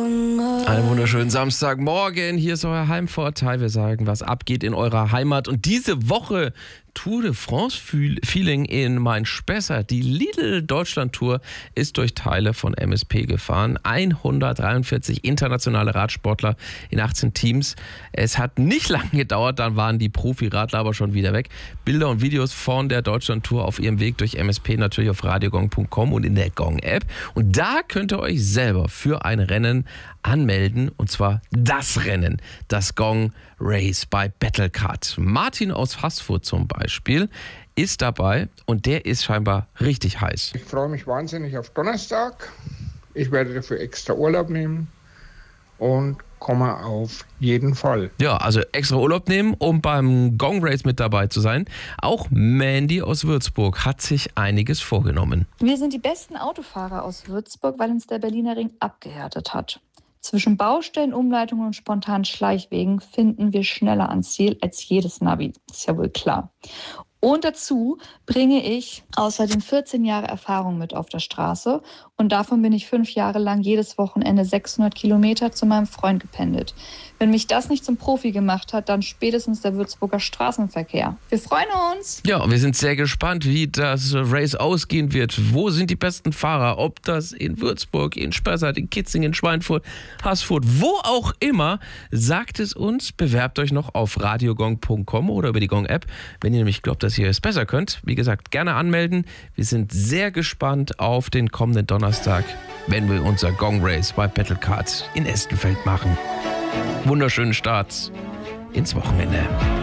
Einen wunderschönen Samstagmorgen. Hier ist euer Heimvorteil. Wir sagen, was abgeht in eurer Heimat. Und diese Woche Tour de France-Feeling in Main-Spessart. Die Lidl-Deutschland-Tour ist durch Teile von MSP gefahren. 143 internationale Radsportler in 18 Teams. Es hat nicht lange gedauert, dann waren die Profi-Radler aber schon wieder weg. Bilder und Videos von der Deutschland-Tour auf ihrem Weg durch MSP natürlich auf radiogong.com und in der Gong-App. Und da könnt ihr euch selber für ein Rennen anmelden, und zwar das Rennen, das Gong Race bei Battlecard. Martin aus Haßfurt zum Beispiel ist dabei und der ist scheinbar richtig heiß. Ich freue mich wahnsinnig auf Donnerstag. Ich werde dafür extra Urlaub nehmen und komme auf jeden Fall. Ja, also extra Urlaub nehmen, um beim Gong Race mit dabei zu sein. Auch Mandy aus Würzburg hat sich einiges vorgenommen. Wir sind die besten Autofahrer aus Würzburg, weil uns der Berliner Ring abgehärtet hat. Zwischen Baustellen, Umleitungen und spontanen Schleichwegen finden wir schneller ans Ziel als jedes Navi. Ist ja wohl klar. Und dazu bringe ich außerdem 14 Jahre Erfahrung mit auf der Straße und davon bin ich 5 Jahre lang jedes Wochenende 600 Kilometer zu meinem Freund gependelt. Wenn mich das nicht zum Profi gemacht hat, dann spätestens der Würzburger Straßenverkehr. Wir freuen uns! Ja, wir sind sehr gespannt, wie das Race ausgehen wird. Wo sind die besten Fahrer? Ob das in Würzburg, in Spessart, in Kitzingen, in Schweinfurt, Haßfurt, wo auch immer, sagt es uns. Bewerbt euch noch auf radiogong.com oder über die Gong-App, wenn ihr nämlich glaubt, dass ihr es besser könnt. Wie gesagt, gerne anmelden. Wir sind sehr gespannt auf den kommenden Donnerstag, wenn wir unser Gong Race bei Battlecard in Estenfeld machen. Wunderschönen Start ins Wochenende.